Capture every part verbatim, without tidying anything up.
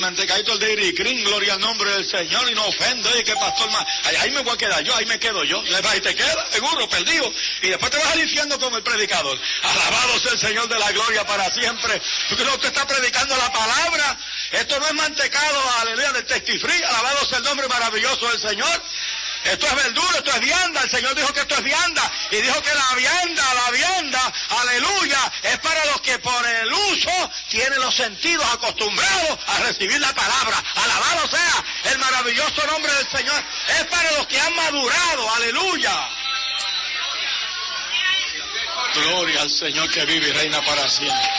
Mantecadito el de Iricrín, gloria al nombre del Señor, y no ofende, oye, que pastor más, ahí, ahí me voy a quedar yo, ahí me quedo yo, y ahí te quedas, seguro, perdido, y después te vas al infierno como el predicador. Alabado sea el Señor de la gloria para siempre, porque no te está predicando la palabra, esto no es mantecado, aleluya, del testifrí, alabado sea el nombre maravilloso del Señor. Esto es verdura, esto es vianda. El Señor dijo que esto es vianda. Y dijo que la vianda, la vianda, aleluya, es para los que por el uso tienen los sentidos acostumbrados a recibir la palabra. Alabado sea el maravilloso nombre del Señor. Es para los que han madurado, aleluya. Gloria al Señor que vive y reina para siempre.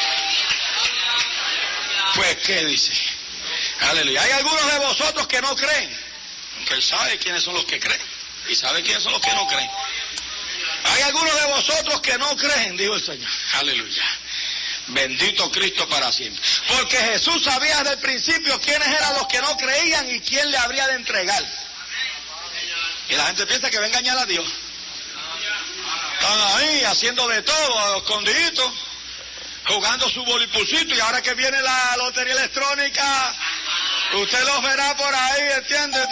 Pues, ¿qué dice? Aleluya. Hay algunos de vosotros que no creen. Que él sabe quiénes son los que creen y sabe quiénes son los que no creen. Hay algunos de vosotros que no creen, dijo el Señor. Aleluya. Bendito Cristo para siempre. Porque Jesús sabía desde el principio quiénes eran los que no creían y quién le habría de entregar. Y la gente piensa que va a engañar a Dios. Están ahí haciendo de todo, a los escondiditos, jugando su bolipulcito, y ahora que viene la lotería electrónica, usted los verá por ahí, ¿entiende?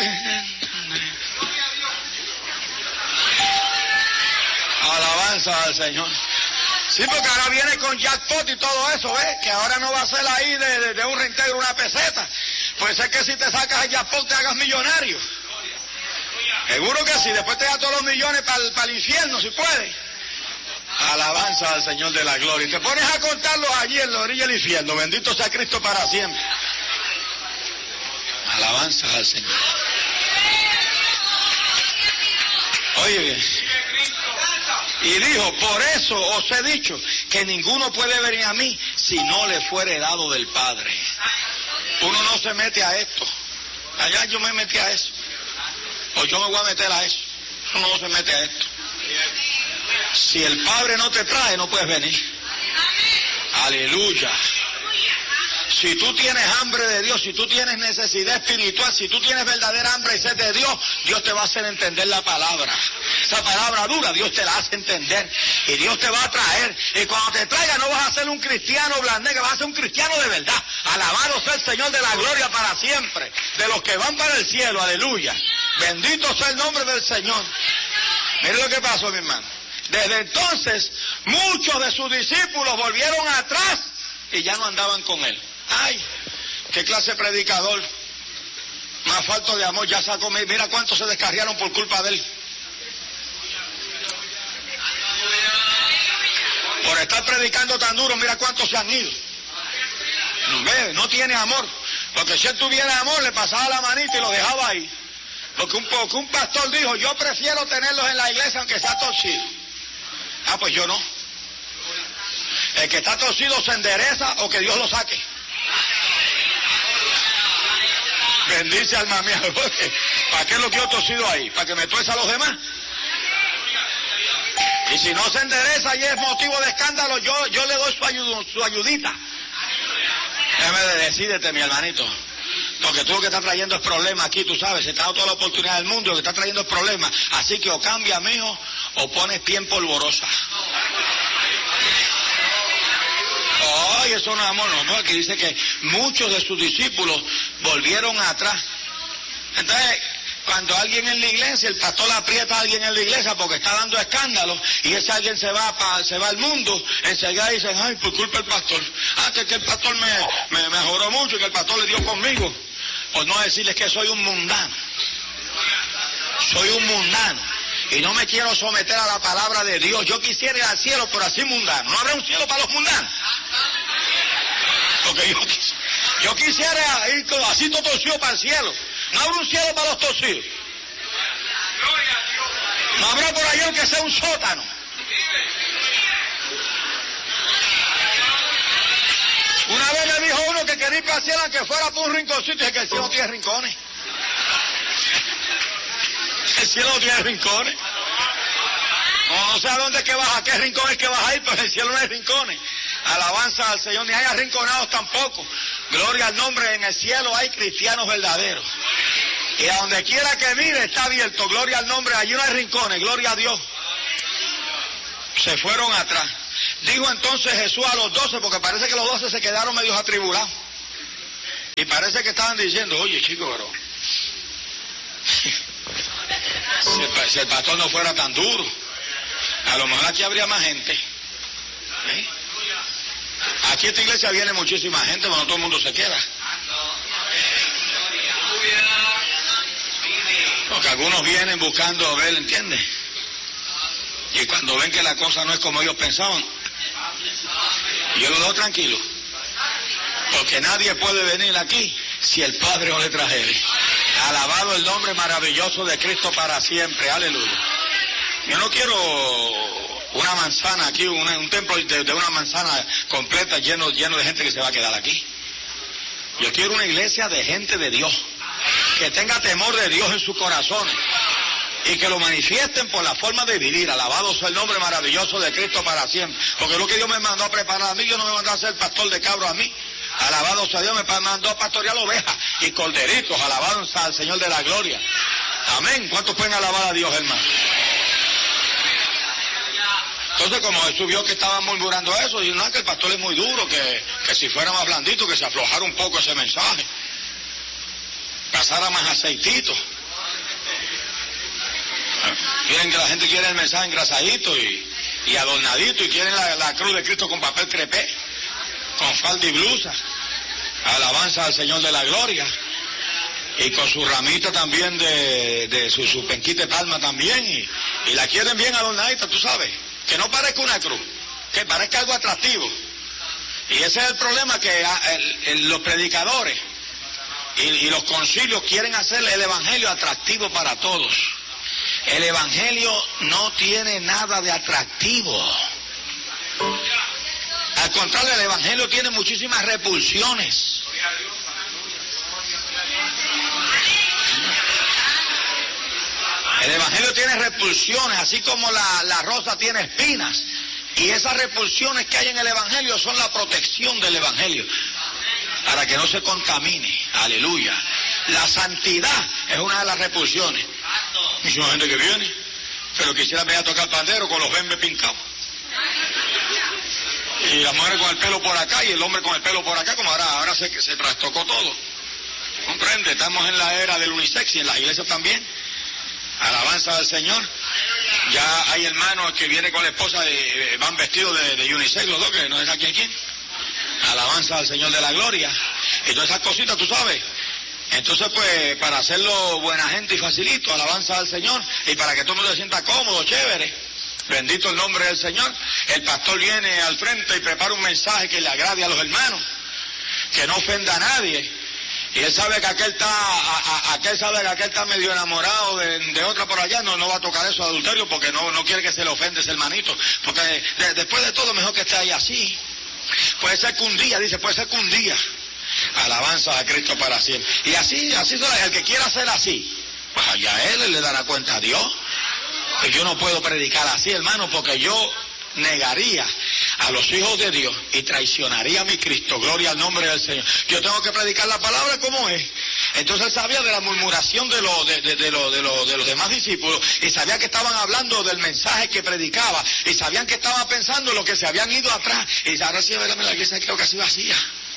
Alabanza al Señor. Sí, porque ahora viene con jackpot y todo eso, ¿ves? Que ahora no va a ser ahí de, de, de un reintegro una peseta. Puede ser que si te sacas el jackpot te hagas millonario. Seguro que sí, después te da todos los millones para pa el infierno, si puede. Alabanza al Señor de la gloria. Y te pones a contarlos allí en la orilla del infierno. Bendito sea Cristo para siempre. Alabanza al Señor. Oye bien. Y dijo, por eso os he dicho que ninguno puede venir a mí si no le fuere dado del Padre. Uno no se mete a esto. Allá yo me metí a eso. O yo me voy a meter a eso. Uno no se mete a esto. Si el Padre no te trae, no puedes venir. Aleluya. Si tú tienes hambre de Dios, si tú tienes necesidad espiritual, si tú tienes verdadera hambre y sed de Dios, Dios te va a hacer entender la palabra. Esa palabra dura, Dios te la hace entender. Y Dios te va a traer. Y cuando te traiga no vas a ser un cristiano blandengue, vas a ser un cristiano de verdad. Alabado sea el Señor de la gloria para siempre. De los que van para el cielo, aleluya. Bendito sea el nombre del Señor. Mire lo que pasó, mi hermano. Desde entonces, muchos de sus discípulos volvieron atrás y ya no andaban con él. Ay, qué clase de predicador, más falto de amor, ya sacó, mira cuántos se descarriaron por culpa de él. Por estar predicando tan duro, mira cuántos se han ido. No, ve, no tiene amor, porque si él tuviera amor le pasaba la manita y lo dejaba ahí. Porque un, porque un pastor dijo, yo prefiero tenerlos en la iglesia aunque sea torcido. Ah, pues yo no. El que está torcido se endereza o que Dios lo saque. Bendice alma mía. ¿Para qué lo quiero torcido ahí? ¿Para que me tuerza a los demás? Y si no se endereza y es motivo de escándalo, yo, yo le doy su, ayud, su ayudita. Déjame de decídete, mi hermanito. Porque tú lo que estás trayendo es problema aquí, tú sabes, se te ha dado toda la oportunidad del mundo, lo que estás trayendo es problema. Así que o cambia, mijo, o pones pie en polvorosa. Ay, eso no es amor, no, aquí dice que muchos de sus discípulos volvieron atrás. Entonces, cuando alguien en la iglesia, el pastor aprieta a alguien en la iglesia porque está dando escándalo, y ese alguien se va pa, se va al mundo, enseguida dicen, ay, por culpa del pastor. Ah, que, que el pastor me, me mejoró mucho, que el pastor le dio conmigo. Por no decirles que soy un mundano. Soy un mundano. Y no me quiero someter a la palabra de Dios. Yo quisiera ir al cielo, pero así mundano. ¿No habrá un cielo para los mundanos? Porque yo, yo quisiera ir así todo torcido para el cielo. ¿No habrá un cielo para los torcidos? ¿No habrá por ahí aunque sea un sótano? Una vez me dijo uno que quería ir para el cielo aunque fuera por un rinconcito, y dije que el cielo no tiene rincones. El cielo no tiene rincones. No, no sé a dónde es que vas, a qué rincones que vas a ir, pero en el cielo no hay rincones. Alabanza al Señor, ni hay arrinconados tampoco. Gloria al nombre, en el cielo hay cristianos verdaderos. Y a donde quiera que mire está abierto, gloria al nombre, allí no hay rincones, gloria a Dios. Se fueron atrás. Dijo entonces Jesús a los doce, porque parece que los doce se quedaron medios atribulados. Y parece que estaban diciendo, oye chico, pero si, el, si el pastor no fuera tan duro, a lo mejor aquí habría más gente. ¿Eh? Aquí esta iglesia viene muchísima gente, pero no todo el mundo se queda. Porque algunos vienen buscando ver, ¿entiendes? Y cuando ven que la cosa no es como ellos pensaban, yo lo dejo tranquilo. Porque nadie puede venir aquí si el Padre no le trajere. Alabado el nombre maravilloso de Cristo para siempre. Aleluya. Yo no quiero una manzana aquí, una, un templo de, de una manzana completa lleno, lleno de gente que se va a quedar aquí. Yo quiero una iglesia de gente de Dios, que tenga temor de Dios en sus corazones y que lo manifiesten por la forma de vivir. Alabado sea el nombre maravilloso de Cristo para siempre. Porque lo que Dios me mandó a preparar a mí, yo no me mandó a ser pastor de cabros a mí. Alabado sea Dios, me mandó a pastorear ovejas y corderitos. Alabado sea el Señor de la gloria. Amén. ¿Cuántos pueden alabar a Dios, hermano? Entonces, como Jesús vio que estaban murmurando eso, dijo, no, que el pastor es muy duro, que, que si fuera más blandito, que se aflojara un poco ese mensaje, pasara más aceitito. Quieren que la gente quiere el mensaje engrasadito y, y adornadito, y quieren la, la cruz de Cristo con papel crepé, con falda y blusa. Alabanza al Señor de la gloria. Y con su ramita también de, de su, su penquita de palma también, y, y la quieren bien adornadita, tú sabes. Que no parezca una cruz, que parezca algo atractivo. Y ese es el problema, que el, el, los predicadores y, y los concilios quieren hacer el evangelio atractivo para todos. El evangelio no tiene nada de atractivo. Al contrario, el evangelio tiene muchísimas repulsiones. El evangelio tiene repulsiones, así como la, la rosa tiene espinas. Y esas repulsiones que hay en el evangelio son la protección del evangelio, para que no se contamine. Aleluya. La santidad es una de las repulsiones. Mucha gente que viene, pero quisiera venir a tocar pandero con los bembes pincados. Y la mujer con el pelo por acá y el hombre con el pelo por acá, como ahora, ahora se, se trastocó todo. ¿Comprende? Estamos en la era del unisex y en las iglesias también. Alabanza al Señor. Ya hay hermanos que vienen con la esposa, de, van vestidos de, de unisex, los dos, que no es aquí a quién. Alabanza al Señor de la gloria. Y todas esas cositas, tú sabes. Entonces, pues, para hacerlo buena gente y facilito, alabanza al Señor, y para que todo el mundo se sienta cómodo, chévere. Bendito el nombre del Señor. El pastor viene al frente y prepara un mensaje que le agrade a los hermanos, que no ofenda a nadie. Y él sabe que aquel está, a, a, aquel sabe que aquel está medio enamorado de, de otra por allá, no, no va a tocar eso de adulterio, porque no, no quiere que se le ofende ese hermanito, porque de, después de todo mejor que esté ahí así. Puede ser que un día, dice, puede ser que un día. Alabanza a Cristo para siempre. Y así, así el que quiera hacer así, pues allá él, él le dará cuenta a Dios. Que yo no puedo predicar así, hermano, porque yo negaría a los hijos de Dios y traicionaría a mi Cristo. Gloria al nombre del Señor. Yo tengo que predicar la palabra como es. Entonces él sabía de la murmuración de, lo, de, de, de, lo, de, lo, de los demás discípulos, y sabía que estaban hablando del mensaje que predicaba, y sabían que estaban pensando en lo que se habían ido atrás. Y dice, ahora sí, la iglesia creo que así vacía.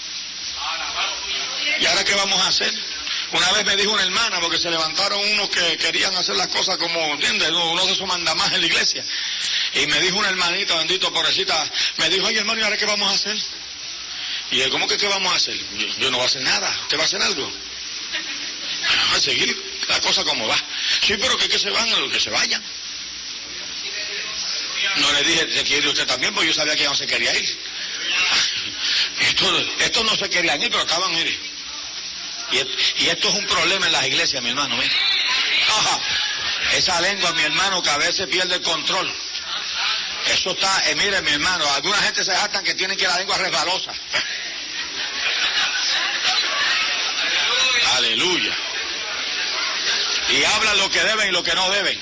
¿Y ahora qué vamos a hacer? Una vez me dijo una hermana, porque se levantaron unos que querían hacer las cosas como, ¿entiendes? Uno de esos mandamás en la iglesia. Y me dijo una hermanita, bendito, pobrecita, me dijo, oye hermano, ¿y ahora qué vamos a hacer? Y él, ¿cómo que qué vamos a hacer? Yo, yo no voy a hacer nada. ¿Usted va a hacer algo? Vamos a seguir la cosa como va. Sí, pero que, que se van, que se vayan. No le dije, ¿se quiere ir usted también? Porque yo sabía que ella no se quería ir. Estos esto no se querían ir, pero estaban, mire. Y, y esto es un problema en las iglesias, mi hermano, mire. Ajá. Esa lengua, mi hermano, que a veces pierde el control. Eso está, eh, mire, mi hermano, alguna gente se jactan que tienen que la lengua resbalosa. Aleluya. Y hablan lo que deben y lo que no deben.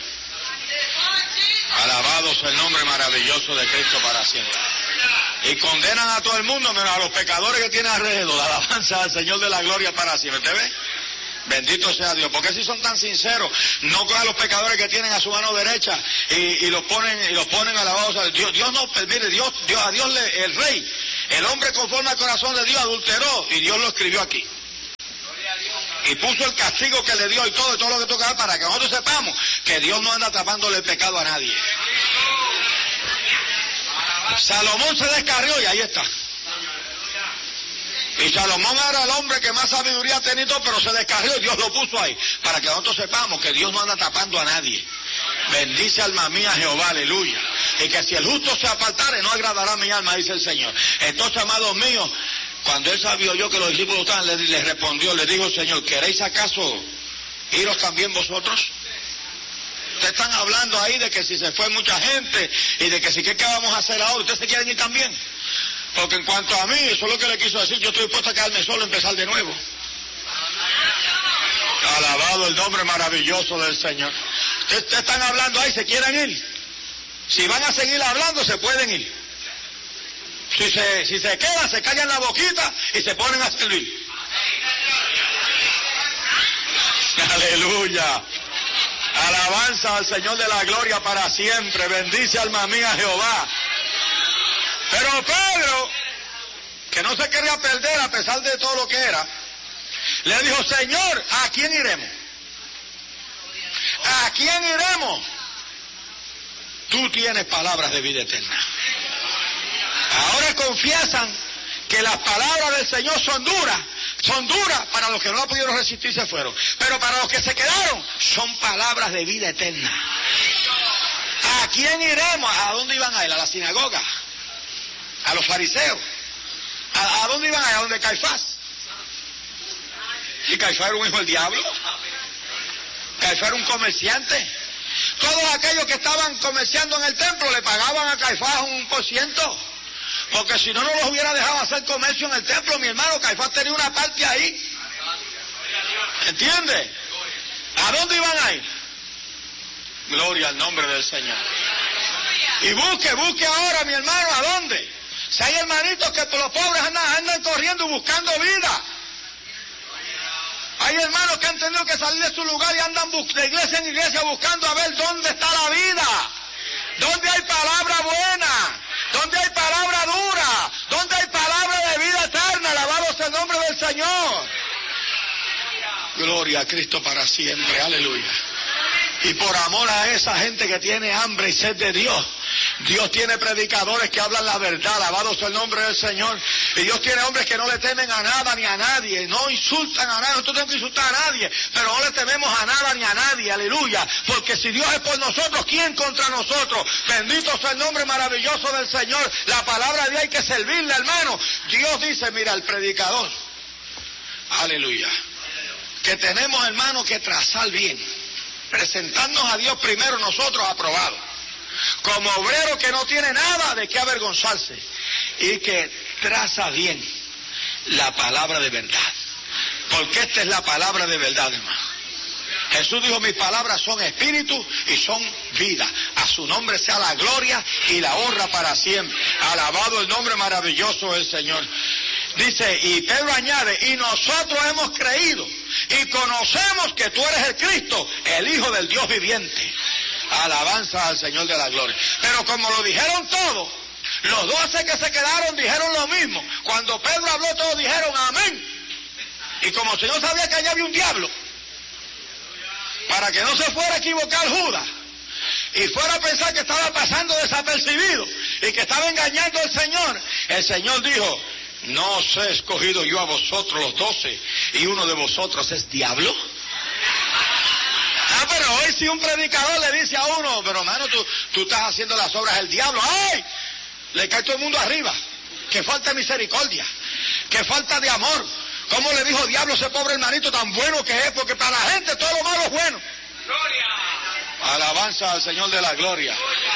Alabado sea el nombre maravilloso de Cristo para siempre. Y condenan a todo el mundo, menos a los pecadores que tienen alrededor. Alabanza al Señor de la gloria para siempre. ¿Te ve? Bendito sea Dios. Porque si son tan sinceros, no cojan a los pecadores que tienen a su mano derecha y, y los ponen y los ponen alabados a Dios. Dios no, mire, Dios, Dios, a Dios le, el rey, el hombre conforme al corazón de Dios adulteró, y Dios lo escribió aquí. y puso el castigo que le dio y todo, y todo lo que toca para que nosotros sepamos que Dios no anda tapándole el pecado a nadie. Salomón se descarrió y ahí está. Y Salomón era el hombre que más sabiduría ha tenido, pero se descarrió y Dios lo puso ahí, para que nosotros sepamos que Dios no anda tapando a nadie. Bendice alma mía Jehová, aleluya. Y que si el justo se apartare, no agradará a mi alma, dice el Señor. Entonces, amados míos, cuando él sabía yo que los discípulos estaban, le, le respondió, le dijo el Señor, ¿queréis acaso iros también vosotros? Ustedes están hablando ahí de que si se fue mucha gente y de que si qué, qué vamos a hacer ahora, ¿ustedes se quieren ir también? Porque en cuanto a mí, eso es lo que le quiso decir, yo estoy dispuesto a quedarme solo y empezar de nuevo. Alabado el nombre maravilloso del Señor. Ustedes, ustedes están hablando ahí, ¿se quieren ir? Si van a seguir hablando, se pueden ir. Si se, si se quedan, se callan la boquita y se ponen a servir. Aleluya. Alabanza al Señor de la gloria para siempre. Bendice alma mía Jehová. Pero Pedro, que no se quería perder a pesar de todo lo que era, le dijo, Señor, ¿a quién iremos? ¿A quién iremos? Tú tienes palabras de vida eterna. Ahora confiesan que las palabras del Señor son duras, son duras para los que no la pudieron resistir, se fueron. Pero para los que se quedaron, son palabras de vida eterna. ¿A quién iremos? ¿A dónde iban a ir? ¿A la sinagoga? ¿A los fariseos? ¿A, a dónde iban a ir? ¿A dónde Caifás? ¿Y Caifás era un hijo del diablo? ¿Caifás era un comerciante? Todos aquellos que estaban comerciando en el templo le pagaban a Caifás un por ciento. Porque si no, no los hubiera dejado hacer comercio en el templo, mi hermano. Caifás tenía una parte ahí. ¿Entiende? ¿A dónde iban a ir? Gloria al nombre del Señor. Y busque, busque ahora, mi hermano, ¿a dónde? Si hay hermanitos que por los pobres andan, andan corriendo buscando vida. Hay hermanos que han tenido que salir de su lugar y andan de iglesia en iglesia buscando a ver dónde está la vida. Dónde hay palabra buena. Dónde hay palabra dura. Dónde hay palabra de vida eterna. Alabado sea el nombre del Señor. Gloria a Cristo para siempre. Aleluya. Y por amor a esa gente que tiene hambre y sed de Dios, Dios tiene predicadores que hablan la verdad, alabado sea el nombre del Señor. Y Dios tiene hombres que no le temen a nada ni a nadie, no insultan a nadie, nosotros tenemos que insultar a nadie, pero no le tememos a nada ni a nadie, aleluya. Porque si Dios es por nosotros, ¿quién contra nosotros? Bendito sea el nombre maravilloso del Señor. La palabra de Dios hay que servirle, hermano. Dios dice, mira, el predicador, aleluya, que tenemos, hermano, que trazar bien. Presentarnos a Dios primero nosotros aprobados, como obrero que no tiene nada de qué avergonzarse y que traza bien la palabra de verdad, porque esta es la palabra de verdad, hermano. Jesús dijo, mis palabras son espíritu y son vida. A su nombre sea la gloria y la honra para siempre. Alabado el nombre maravilloso del Señor. Dice, y Pedro añade, y nosotros hemos creído y conocemos que tú eres el Cristo, el Hijo del Dios viviente. Alabanza al Señor de la gloria. Pero como lo dijeron todos, los doce que se quedaron dijeron lo mismo. Cuando Pedro habló, todos dijeron amén. Y como el Señor sabía que allá había un diablo, para que no se fuera a equivocar Judas y fuera a pensar que estaba pasando desapercibido y que estaba engañando al Señor, el Señor dijo, ¿no os he escogido yo a vosotros los doce y uno de vosotros es diablo? Ah, pero hoy si un predicador le dice a uno, pero hermano, tú, tú estás haciendo las obras del diablo, ¡ay! Le cae todo el mundo arriba. Que falta de misericordia, que falta de amor. ¿Cómo le dijo diablo a ese pobre hermanito tan bueno que es? Porque para la gente todo lo malo es bueno. Gloria. Alabanza al Señor de la gloria.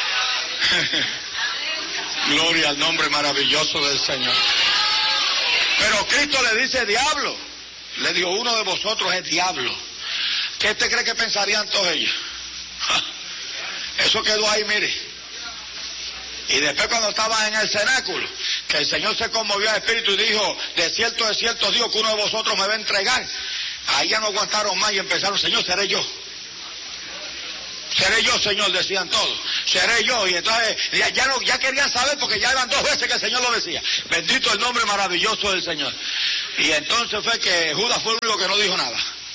Gloria al nombre maravilloso del Señor. Pero Cristo le dice diablo. Le dijo, uno de vosotros es diablo. ¿Qué te cree que pensarían todos ellos? Eso quedó ahí, mire. Y después cuando estaba en el cenáculo, que el Señor se conmovió al espíritu y dijo, de cierto, de cierto digo que uno de vosotros me va a entregar. Ahí ya no aguantaron más y empezaron, Señor, seré yo. Seré yo, Señor, decían todos. Seré yo. Y entonces ya, ya, no, ya querían saber porque ya eran dos veces que el Señor lo decía. Bendito el nombre maravilloso del Señor. Y entonces fue que Judas fue el único que no dijo nada.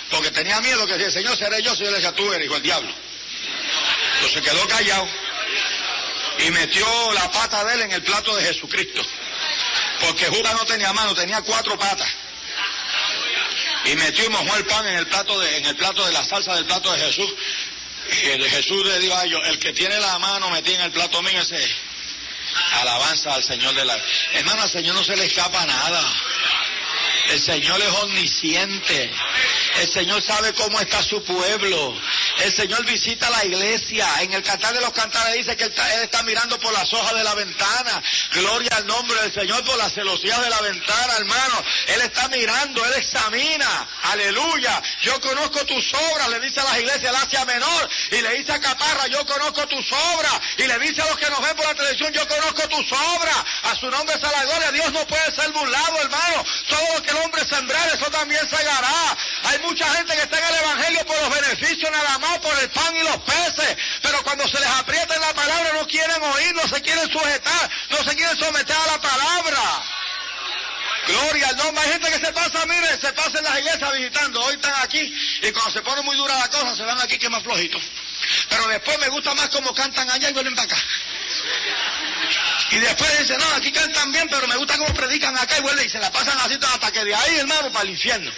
porque tenía miedo que si el Señor seré yo, si yo le decía, tú eres hijo del diablo. Entonces quedó callado y metió la pata de él en el plato de Jesucristo, porque Judas no tenía mano, tenía cuatro patas. Y metió y mojó el pan en el plato de, en el plato de la salsa del plato de Jesús. Y Jesús le dijo a ellos, el que tiene la mano metida en el plato mío, ese alabanza al Señor de la... Hermano, al Señor no se le escapa nada. El Señor es omnisciente. El Señor sabe cómo está su pueblo. El Señor visita la iglesia. En el Cantar de los Cantares dice que Él está, él está mirando por las hojas de la ventana. Gloria al nombre del Señor por las celosías de la ventana, hermano. Él está mirando, Él examina. Aleluya. Yo conozco tus obras, le dice a las iglesias del Asia Menor. Y le dice a Caparra, yo conozco tus obras. Y le dice a los que nos ven por la televisión, yo conozco tus obras. A su nombre sea la gloria. Dios no puede ser burlado, hermano. Todo lo que el hombre sembrar, eso también segará. Hay mucha gente que está en el evangelio por los beneficios nada más, por el pan y los peces, pero cuando se les aprieta en la palabra no quieren oír, no se quieren sujetar, no se quieren someter a la palabra. Gloria al nombre. Hay gente que se pasa, mire, se pasa en las iglesias visitando, hoy están aquí y cuando se pone muy dura la cosa se van aquí que más flojitos, pero después me gusta más como cantan allá y vuelven para acá. Y después dicen, no, aquí cantan bien, pero me gusta cómo predican acá y vuelven y se la pasan así hasta que de ahí, hermano, para el infierno.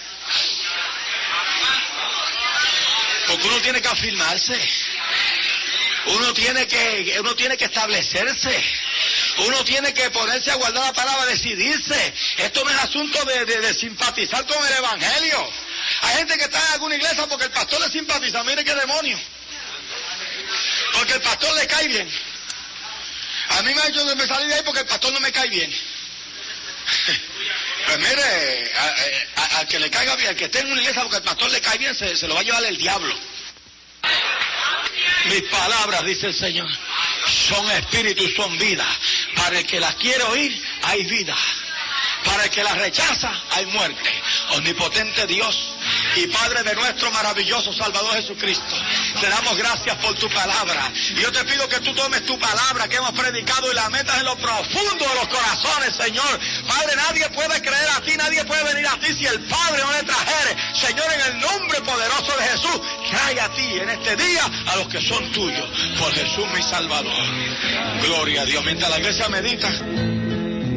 Porque uno tiene que afirmarse, uno tiene que, uno tiene que establecerse, uno tiene que ponerse a guardar la palabra, decidirse. Esto no es asunto de, de, de simpatizar con el evangelio. Hay gente que está en alguna iglesia porque el pastor le simpatiza, mire qué demonio, porque el pastor le cae bien. A mí me ha hecho que me salí de ahí porque el pastor no me cae bien. Pues mire, al que le caiga bien, al que esté en una iglesia porque el pastor le cae bien, se, se lo va a llevar el diablo. Mis palabras, dice el Señor, son espíritu y son vida. Para el que las quiere oír, hay vida. Para el que las rechaza, hay muerte. Omnipotente Dios y Padre de nuestro maravilloso Salvador Jesucristo, te damos gracias por tu palabra. Y yo te pido que tú tomes tu palabra que hemos predicado y la metas en lo profundo de los corazones, Señor. Padre, nadie puede creer a ti, nadie puede venir a ti si el Padre no le trajere. Señor, en el nombre poderoso de Jesús, trae a ti en este día a los que son tuyos. Por Jesús mi Salvador. Gloria a Dios. Mientras la iglesia medita.